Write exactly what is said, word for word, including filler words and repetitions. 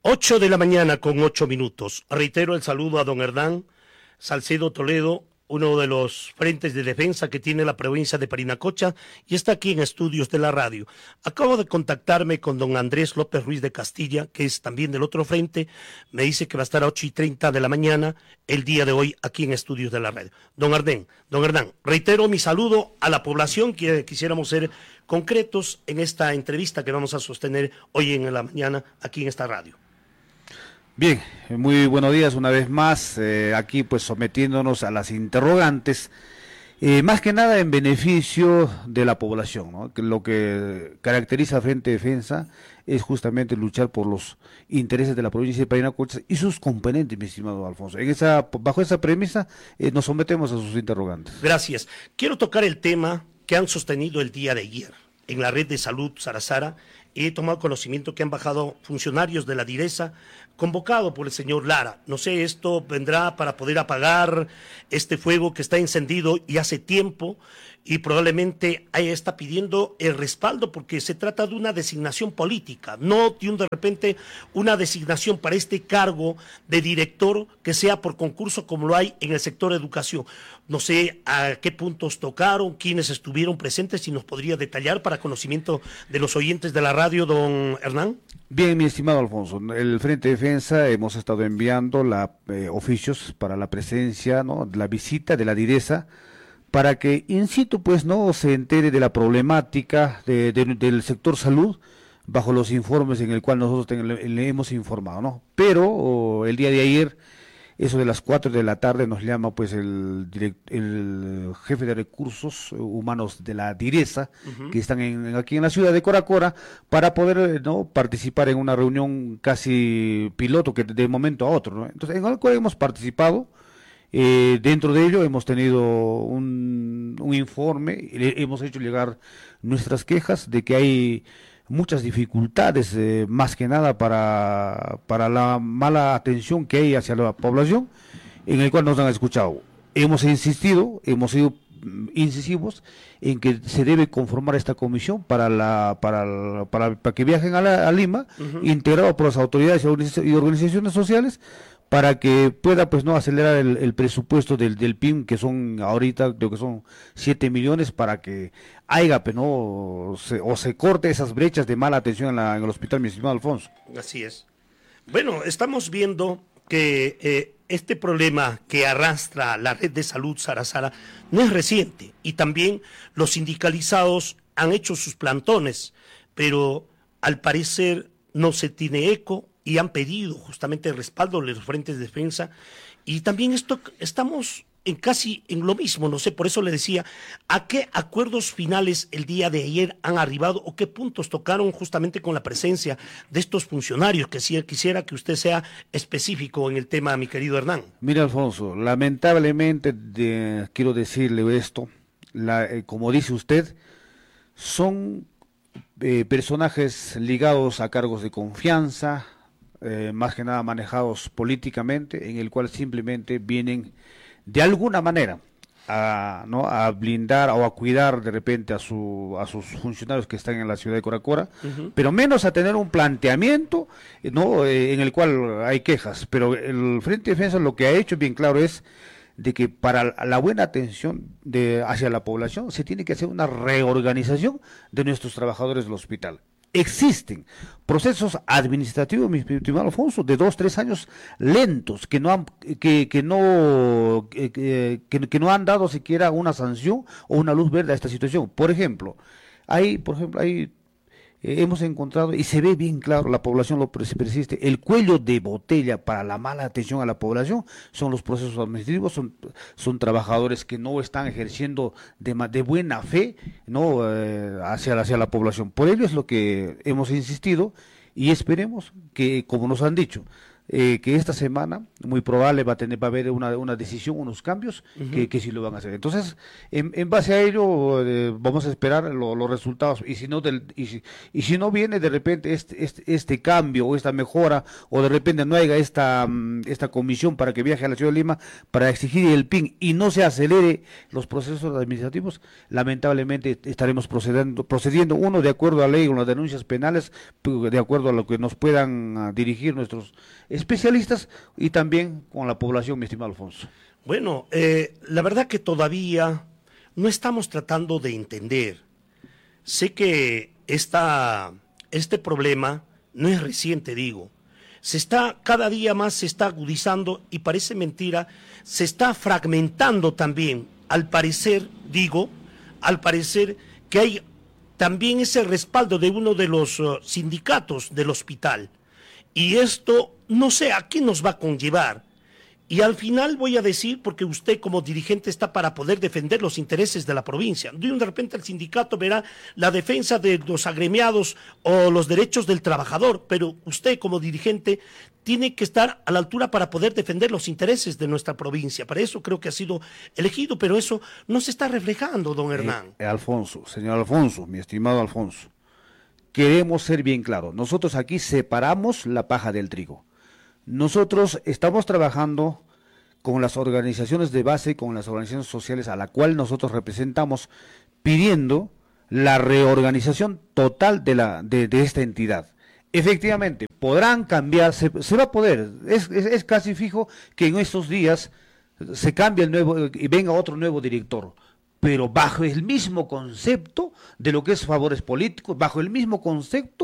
Ocho de la mañana con ocho minutos. Reitero el saludo a don Hernán Salcedo Toledo, uno de los frentes de defensa que tiene la provincia de Parinacocha y está aquí en estudios de la radio. Acabo de contactarme con don Andrés López Ruiz de Castilla, que es también del otro frente. Me dice que va a estar a ocho y treinta de la mañana el día de hoy aquí en estudios de la radio. Don Hernán, don Hernán, reitero mi saludo a la población, que quisiéramos ser concretos en esta entrevista que vamos a sostener hoy en la mañana aquí en esta radio. Bien, muy buenos días una vez más, eh, aquí pues sometiéndonos a las interrogantes, eh, más que nada en beneficio de la población, ¿no? Que lo que caracteriza al Frente de Defensa es justamente luchar por los intereses de la provincia de Parinacocha y sus componentes, mi estimado Alfonso. En esa, bajo esa premisa eh, nos sometemos a sus interrogantes. Gracias. Quiero tocar el tema que han sostenido el día de ayer en la red de salud Sarasara. He tomado conocimiento que han bajado funcionarios de la DIRESA, convocado por el señor Lara. No sé, esto vendrá para poder apagar este fuego que está encendido y hace tiempo, y probablemente ahí está pidiendo el respaldo porque se trata de una designación política, no de un de repente una designación para este cargo de director que sea por concurso como lo hay en el sector educación. No sé a qué puntos tocaron, quiénes estuvieron presentes, si nos podría detallar para conocimiento de los oyentes de la radio, don Hernán. Bien, mi estimado Alfonso, el Frente de Defensa hemos estado enviando la, eh, oficios para la presencia, ¿no?, la visita de la DIRESA, para que in situ pues no se entere de la problemática de, de, del sector salud bajo los informes en el cual nosotros ten, le, le hemos informado, ¿no? Pero oh, el día de ayer, eso de las cuatro de la tarde, nos llama pues el, direct, el jefe de recursos humanos de la DIRESA, uh-huh, que están en, aquí en la ciudad de Coracora, para poder, ¿no?, participar en una reunión casi piloto que de momento a otro, ¿no? Entonces, en el cual hemos participado. Eh, dentro de ello hemos tenido un, un informe, le hemos hecho llegar nuestras quejas de que hay muchas dificultades, eh, más que nada para, para la mala atención que hay hacia la población, en el cual nos han escuchado. Hemos insistido, hemos sido incisivos en que se debe conformar esta comisión para la para, para, para que viajen a, la, a Lima, uh-huh, integrado por las autoridades y organizaciones sociales, para que pueda pues no acelerar el, el presupuesto del, del P I M, que son ahorita creo que son siete millones, para que haya pues, no o se, o se corte esas brechas de mala atención en, la, en el hospital, mi estimado Alfonso. Así es. Bueno, estamos viendo que eh, este problema que arrastra la red de salud Sarasara no es reciente, y también los sindicalizados han hecho sus plantones, pero al parecer no se tiene eco y han pedido justamente el respaldo de los frentes de defensa, y también esto estamos en casi en lo mismo, no sé, por eso le decía, ¿a qué acuerdos finales el día de ayer han arribado o qué puntos tocaron justamente con la presencia de estos funcionarios? Que sí, quisiera que usted sea específico en el tema, mi querido Hernán. Mira, Alfonso, lamentablemente de, quiero decirle esto, la, eh, como dice usted, son eh, personajes ligados a cargos de confianza, Eh, más que nada manejados políticamente, en el cual simplemente vienen de alguna manera a, ¿no?, a blindar o a cuidar de repente a, su, a sus funcionarios que están en la ciudad de Coracora, uh-huh, pero menos a tener un planteamiento, ¿no?, eh, en el cual hay quejas. Pero el Frente de Defensa lo que ha hecho bien claro es de que para la buena atención de, hacia la población se tiene que hacer una reorganización de nuestros trabajadores del hospital. Existen procesos administrativos, mi estimado Alfonso, de dos, tres años lentos, que no han, que, que no, que, que, que no han dado siquiera una sanción o una luz verde a esta situación. Por ejemplo, hay, por ejemplo, hay Eh, hemos encontrado, y se ve bien claro, la población lo persiste, el cuello de botella para la mala atención a la población son los procesos administrativos, son, son trabajadores que no están ejerciendo de, de buena fe, no eh, hacia, hacia la población. Por ello es lo que hemos insistido, y esperemos que, como nos han dicho, eh, que esta semana muy probable va a tener, va a haber una, una decisión, unos cambios uh-huh. que, que sí lo van a hacer. Entonces, en, en base a ello, eh, vamos a esperar lo, los resultados, y si no del, y, si, y si no viene de repente este, este, este cambio o esta mejora, o de repente no haya esta, esta comisión para que viaje a la ciudad de Lima para exigir el P I N y no se acelere los procesos administrativos, lamentablemente estaremos procediendo, procediendo uno de acuerdo a la ley con las denuncias penales, de acuerdo a lo que nos puedan uh, dirigir nuestros especialistas, y también con la población, mi estimado Alfonso. Bueno, eh, la verdad que todavía no estamos tratando de entender. Sé que esta, este problema no es reciente, digo. Se está, cada día más se está agudizando, y parece mentira, se está fragmentando también. Al parecer, digo, al parecer que hay también ese respaldo de uno de los uh, sindicatos del hospital. Y esto, no sé a qué nos va a conllevar. Y al final voy a decir, porque usted como dirigente está para poder defender los intereses de la provincia. De repente el sindicato verá la defensa de los agremiados o los derechos del trabajador, pero usted como dirigente tiene que estar a la altura para poder defender los intereses de nuestra provincia. Para eso creo que ha sido elegido, pero eso no se está reflejando, don Hernán. Eh, Alfonso, señor Alfonso, mi estimado Alfonso, queremos ser bien claros. Nosotros aquí separamos la paja del trigo. Nosotros estamos trabajando con las organizaciones de base, con las organizaciones sociales a la cual nosotros representamos, pidiendo la reorganización total de, la, de, de esta entidad. Efectivamente, podrán cambiar, se, se va a poder, es, es, es casi fijo que en estos días se cambie el nuevo y venga otro nuevo director, pero bajo el mismo concepto de lo que es favores políticos, bajo el mismo concepto